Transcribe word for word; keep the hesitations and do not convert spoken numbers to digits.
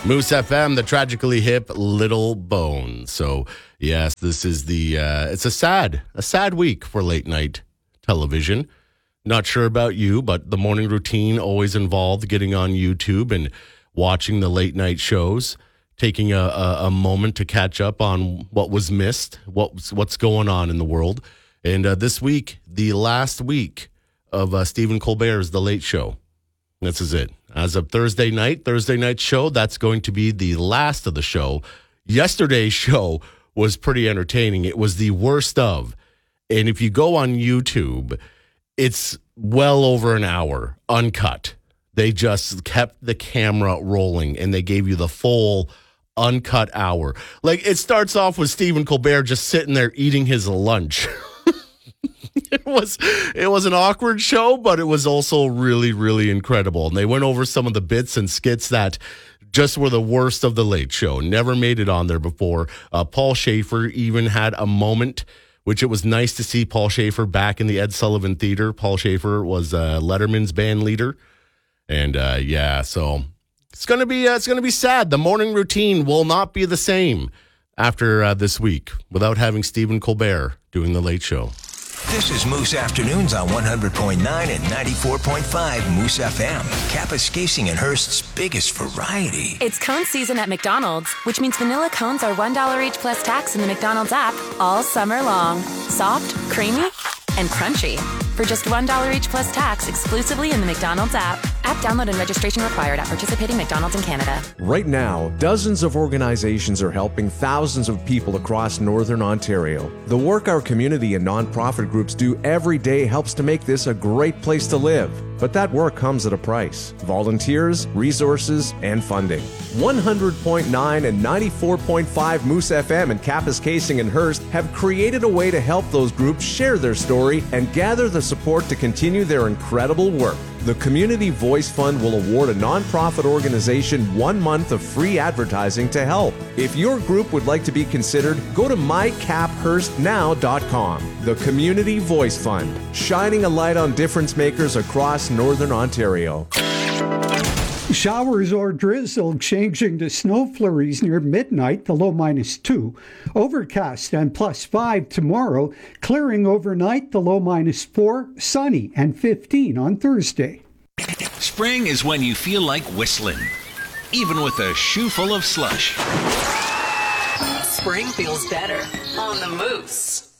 Moose F M, the tragically hip Little Bone. So, yes, this is the, uh, it's a sad, a sad week for late night television. Not sure about you, but the morning routine always involved getting on YouTube and watching the late night shows, taking a, a, a moment to catch up on what was missed, what's, what's going on in the world. And uh, this week, the last week of uh, Stephen Colbert's The Late Show. This is it. As of Thursday night, Thursday night show, that's going to be the last of the show. Yesterday's show was pretty entertaining. It was the worst of. And if you go on YouTube, it's well over an hour, uncut. They just kept the camera rolling, and they gave you the full uncut hour. Like, it starts off with Stephen Colbert just sitting there eating his lunch. It was it was an awkward show, but it was also really, really incredible. And they went over some of the bits and skits that just were the worst of the Late Show. Never made it on there before. Uh, Paul Schaefer even had a moment, which it was nice to see Paul Schaefer back in the Ed Sullivan Theater. Paul Schaefer was uh, Letterman's band leader. And uh, yeah, so it's gonna be uh, it's gonna be sad. The morning routine will not be the same after uh, this week without having Stephen Colbert doing the Late Show. This is Moose Afternoons on one hundred point nine and ninety-four point five Moose F M. Kapuskasing and Hearst's biggest variety. It's cone season at McDonald's, which means vanilla cones are one dollar each plus tax in the McDonald's app all summer long. Soft, creamy, and crunchy. For just one dollar each plus tax exclusively in the McDonald's app. App download and registration required at participating McDonald's in Canada. Right now, dozens of organizations are helping thousands of people across Northern Ontario. The work our community and nonprofit groups do every day helps to make this a great place to live. But that work comes at a price. Volunteers, resources, and funding. one hundred point nine and ninety-four point five Moose F M and Kapuskasing and Hearst have created a way to help those groups share their story and gather the support to continue their incredible work. The Community Voice Fund will award a nonprofit organization one month of free advertising to help. If your group would like to be considered, go to my cap hearst now dot com. The Community Voice Fund, shining a light on difference makers across Northern Ontario. Showers or drizzle changing to snow flurries near midnight, the low minus two. Overcast and plus five tomorrow. Clearing overnight, the low minus four. Sunny and fifteen on Thursday. Spring is when you feel like whistling, even with a shoe full of slush. Spring feels better on the Moose.